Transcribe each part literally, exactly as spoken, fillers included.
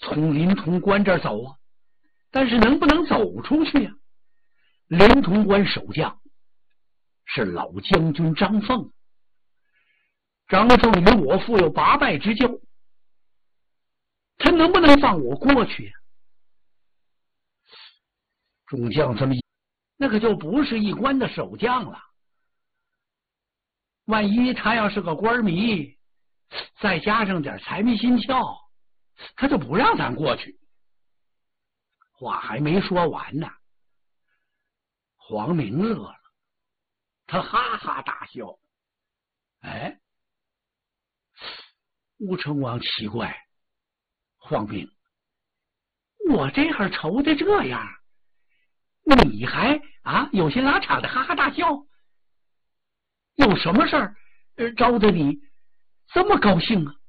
从临潼关这儿走啊，但是能不能走出去呀、啊？临潼关守将是老将军张凤，张凤与我父有八拜之交，他能不能放我过去呀、啊？众将这么一，那可就不是一关的守将了。万一他要是个官迷，再加上点财迷心窍，他就不让咱过去。话还没说完呢，黄明乐了，他哈哈大笑。哎，吴成王奇怪，黄明，我这会儿愁的这样，你还啊有些拉场的哈哈大笑，有什么事儿、呃、招得你这么高兴啊？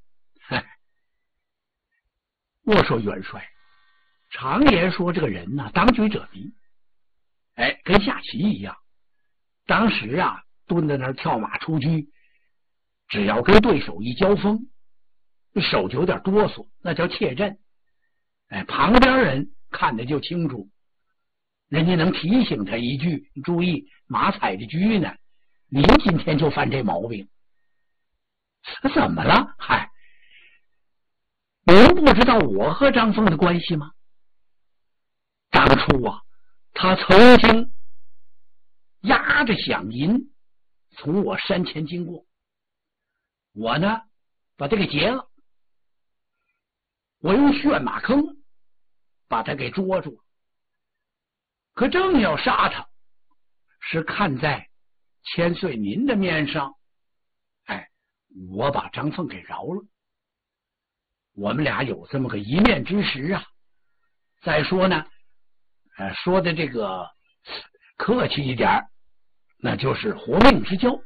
我说元帅，常言说这个人呢、啊，当局者迷，哎，跟下棋一样。当时啊，蹲在那儿跳马出车，只要跟对手一交锋，手就有点哆嗦，那叫怯阵。哎，旁边人看得就清楚，人家能提醒他一句：“注意，马踩着车呢，您今天就犯这毛病。”怎么了？嗨，您不知道我和张凤的关系吗？当初啊，他曾经押着饷银从我山前经过，我呢把他给劫了，我用旋马坑把他给捉住了。可正要杀他，是看在千岁您的面上，哎，我把张凤给饶了。我们俩有这么个一面之识啊。再说呢，呃，说的这个客气一点，那就是活命之交。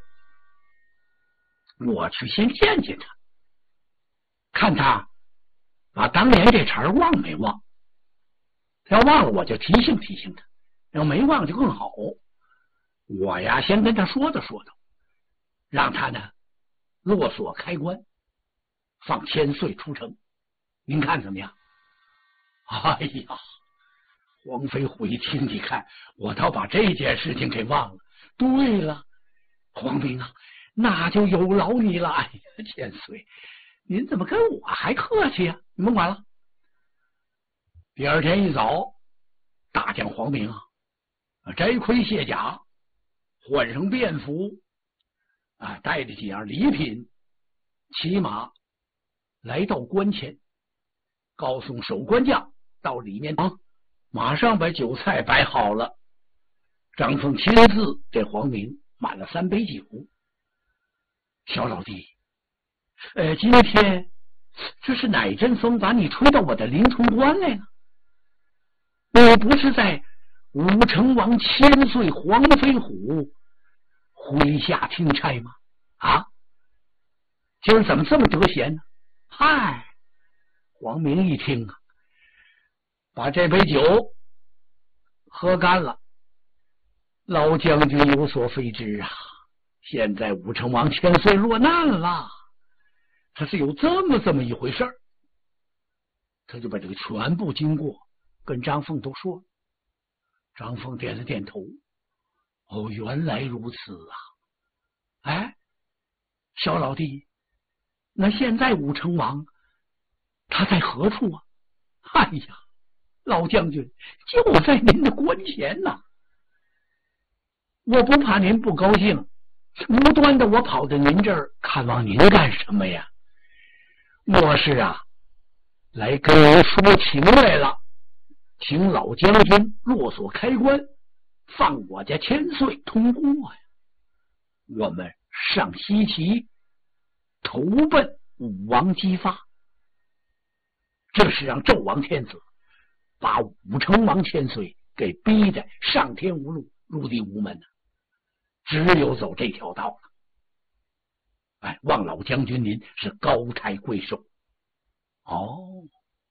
我去先见见他，看他把当年这茬忘没忘。要忘了，我就提醒提醒他；要没忘就更好。我呀，先跟他说道说道，让他呢落锁开关，放千岁出城。您看怎么样？哎呀，黄飞虎一听，你看我倒把这件事情给忘了。对了，黄明啊，那就有劳你了。哎呀，千岁，您怎么跟我还客气啊？你甭管了。第二天一早，大将黄明啊，摘盔卸甲，换上便服啊，带着几样礼品，骑马来到关前，告诉守关将到里面啊，马上把酒菜摆好了。张凤亲自给黄明满了三杯酒。小老弟，呃，今天这是哪阵风把你吹到我的临潼关来了？你不是在武成王千岁黄飞虎麾下听差吗？啊，今儿怎么这么得闲呢？嗨，黄明一听啊，把这杯酒喝干了。老将军有所非知啊，现在武成王千岁落难了，他是有这么这么一回事儿。他就把这个全部经过跟张凤都说了。张凤点了点头，哦，原来如此啊！哎，小老弟，那现在武成王他在何处啊？哎呀，老将军就在您的关前呐、啊！我不怕您不高兴，无端的我跑到您这儿看望您干什么呀？我是啊，来跟您说情来了，请老将军落锁开关，放我家千岁通过呀。我们上西岐投奔武王姬发，这是让纣王天子把武成王千岁给逼得上天无路，入地无门，只有走这条道了。哎，望老将军您是高抬贵手。哦，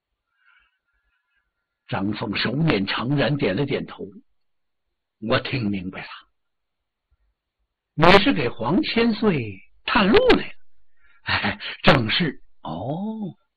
张凤手捻长髯，点了点头。我听明白了，你是给黄千岁探路来了。哎，正是。哦，